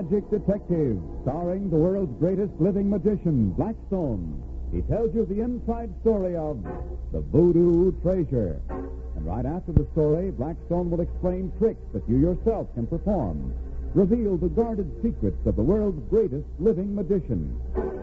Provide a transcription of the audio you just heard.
Magic Detective, starring the world's greatest living magician, Blackstone. He tells you the inside story of the Voodoo Treasure. And right after the story, Blackstone will explain tricks that you yourself can perform. Reveal the guarded secrets of the world's greatest living magician.